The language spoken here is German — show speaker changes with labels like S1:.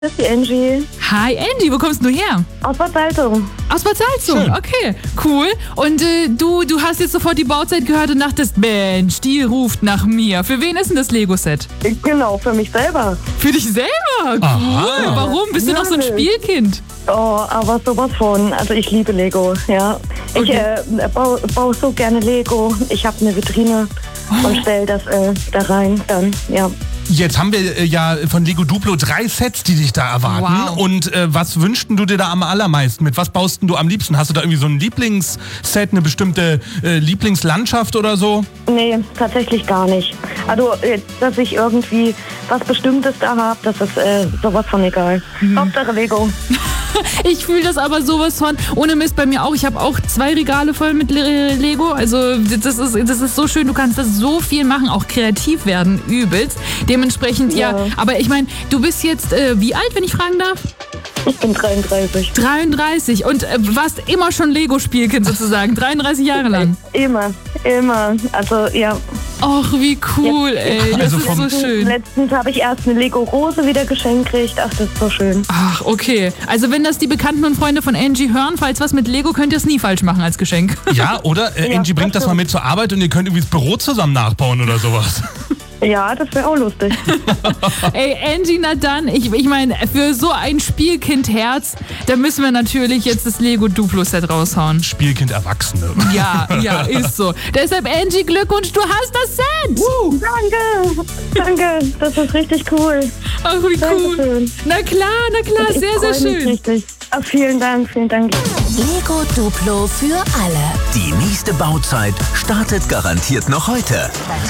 S1: Das ist die Angie.
S2: Hi Angie, wo kommst du her?
S1: Aus Bad Salzung.
S2: Aus Bad Salzung,
S3: Schön.
S2: okay, cool. Und du hast jetzt sofort die Bauzeit gehört und dachtest, Mensch, die ruft nach mir. Für wen ist denn das Lego-Set?
S1: Genau, für mich selber.
S2: Für dich selber? Cool.
S3: Aha.
S2: Warum? Bist du noch so ein
S1: Natürlich.
S2: Spielkind?
S1: Oh, aber sowas von. Also ich liebe Lego, ja. Ich baue so gerne Lego. Ich habe eine Vitrine und stelle das da rein dann, ja.
S3: Jetzt haben wir ja von Lego Duplo 3 Sets, die dich da erwarten.
S2: Wow.
S3: Und was wünschst du dir da am allermeisten? Mit was baust du am liebsten? Hast du da irgendwie so ein Lieblingsset, eine bestimmte Lieblingslandschaft oder so?
S1: Nee, tatsächlich gar nicht. Also, dass ich irgendwie was Bestimmtes da habe, das ist sowas von egal. Hauptsache Lego.
S2: Ich fühle das aber sowas von, ohne Mist bei mir auch. Ich habe auch 2 Regale voll mit Lego. Also das ist so schön, du kannst das so viel machen, auch kreativ werden, übelst. Dementsprechend, ja. Aber ich meine, du bist jetzt wie alt, wenn ich fragen darf?
S1: Ich bin 33.
S2: 33 und warst immer schon Lego-Spielkind sozusagen, 33 Jahre lang.
S1: Immer. Also, ja.
S2: Och, wie cool, ey. Das
S3: Also
S2: ist so schön.
S1: Letztens habe ich erst eine Lego-Rose wieder geschenkt gekriegt. Ach, das ist so schön.
S2: Ach, okay. Also wenn das die Bekannten und Freunde von Angie hören, falls was mit Lego, könnt ihr es nie falsch machen als Geschenk.
S3: Ja, oder Angie bringt das mal mit zur Arbeit und ihr könnt irgendwie das Büro zusammen nachbauen oder sowas.
S1: Ja, das wäre auch lustig.
S2: Ey, Angie, na dann, ich meine, für so ein Spielkind-Herz, da müssen wir natürlich jetzt das Lego Duplo-Set raushauen.
S3: Spielkind Erwachsene.
S2: Ja, ist so. Deshalb, Angie, Glückwunsch, du hast das Set!
S1: Danke. Das ist richtig cool.
S2: Ach, wie cool.
S1: Dankeschön.
S2: Na klar,
S1: Ich
S2: sehr, sehr
S1: freu mich
S2: schön.
S1: richtig. Ach, vielen Dank.
S4: Lego Duplo für alle.
S5: Die nächste Bauzeit startet garantiert noch heute.